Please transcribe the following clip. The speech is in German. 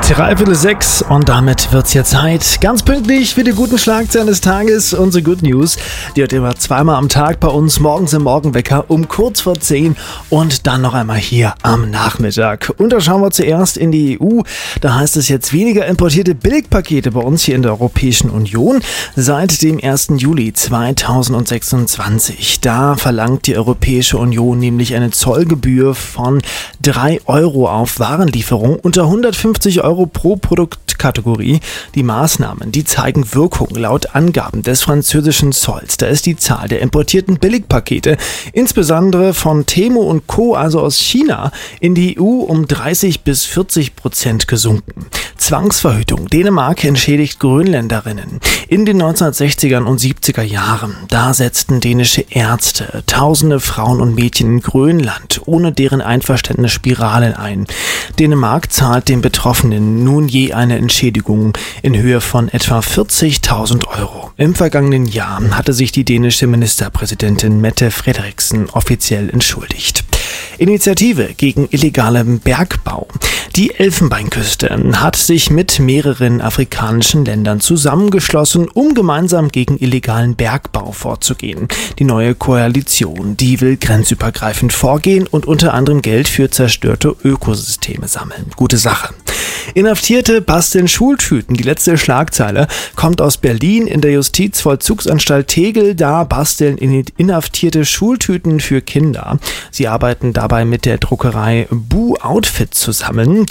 5:03 und damit wird's jetzt Zeit. Ganz pünktlich für die guten Schlagzeilen des Tages. Unsere Good News, die hört ihr immer zweimal am Tag bei uns, morgens im Morgenwecker um kurz vor 10 und dann noch einmal hier am Nachmittag. Und da schauen wir zuerst in die EU. Da heißt es jetzt weniger importierte Billigpakete bei uns hier in der Europäischen Union seit dem 1. Juli 2026. Da verlangt die Europäische Union nämlich eine Zollgebühr von 3 Euro auf Warenlieferung unter 150 Euro pro Produktkategorie. Die Maßnahmen, die zeigen Wirkung laut Angaben des französischen Zolls. Da ist die Zahl der importierten Billigpakete, insbesondere von Temu und Co., also aus China, in die EU um 30-40% gesunken. Zwangsverhütung. Dänemark entschädigt Grönländerinnen. In den 1960er und 70er Jahren, da setzten dänische Ärzte tausende Frauen und Mädchen in Grönland ohne deren Einverständnis Spiralen ein. Dänemark zahlt den Betroffenen nun je eine Entschädigung in Höhe von etwa 40.000 Euro. Im vergangenen Jahr hatte sich die dänische Ministerpräsidentin Mette Frederiksen offiziell entschuldigt. Initiative gegen illegalen Bergbau. Die Elfenbeinküste hat sich mit mehreren afrikanischen Ländern zusammengeschlossen, um gemeinsam gegen illegalen Bergbau vorzugehen. Die neue Koalition, die will grenzübergreifend vorgehen und unter anderem Geld für zerstörte Ökosysteme sammeln. Gute Sache. Inhaftierte basteln Schultüten. Die letzte Schlagzeile kommt aus Berlin. In der Justizvollzugsanstalt Tegel, da basteln inhaftierte Schultüten für Kinder. Sie arbeiten dabei mit der Druckerei Bu Outfit zusammen.